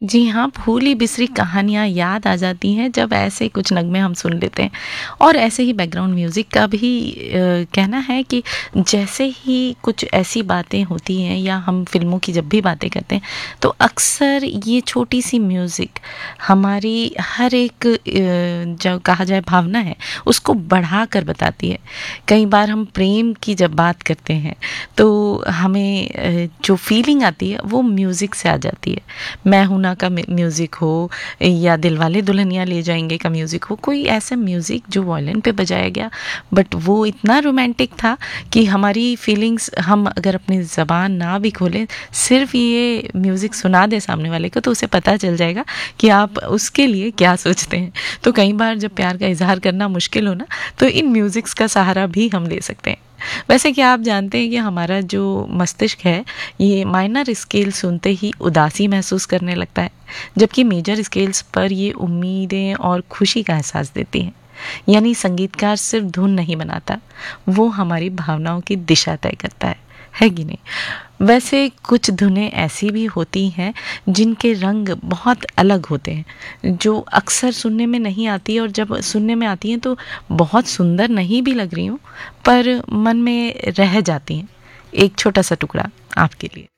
जी हाँ, भूली बिसरी कहानियाँ याद आ जाती हैं जब ऐसे कुछ नगमे हम सुन लेते हैं। और ऐसे ही बैकग्राउंड म्यूज़िक का भी कहना है कि जैसे ही कुछ ऐसी बातें होती हैं या हम फ़िल्मों की जब भी बातें करते हैं, तो अक्सर ये छोटी-सी म्यूज़िक हमारी हर एक जो कहा जाए भावना है, उसको बढ़ाकर बताती है। कई बार हम प्रेम की जब बात करते हैं, तो हमें जो फ़ीलिंग आती है, वो म्यूज़िक से आ जाती है। मैं हूं ना का म्यूज़िक हो या दिलवाले दुल्हनिया ले जाएंगे का म्यूज़िक हो, कोई ऐसा म्यूज़िक जो वायलिन पे बजाया गया बट वो इतना रोमांटिक था कि हमारी फीलिंग्स हम अगर अपनी ज़बान ना भी खोलें, सिर्फ ये म्यूज़िक सुना दे सामने वाले को तो उसे पता चल जाएगा कि आप उसके लिए क्या सोचते हैं। तो कई बार जब प्यार का इजहार करना मुश्किल हो ना, तो इन म्यूज़िक्स का सहारा भी हम ले सकते हैं। वैसे क्या आप जानते हैं कि हमारा जो मस्तिष्क है, ये माइनर स्केल सुनते ही उदासी महसूस करने लगता है, जबकि मेजर स्केल्स पर ये उम्मीदें और खुशी का एहसास देती हैं। यानी संगीतकार सिर्फ धुन नहीं बनाता, वो हमारी भावनाओं की दिशा तय करता है कि नहीं? वैसे कुछ धुनें ऐसी भी होती हैं जिनके रंग बहुत अलग होते हैं, जो अक्सर सुनने में नहीं आती, और जब सुनने में आती हैं तो बहुत सुंदर नहीं भी लग रही हूँ, पर मन में रह जाती हैं। एक छोटा सा टुकड़ा आपके लिए।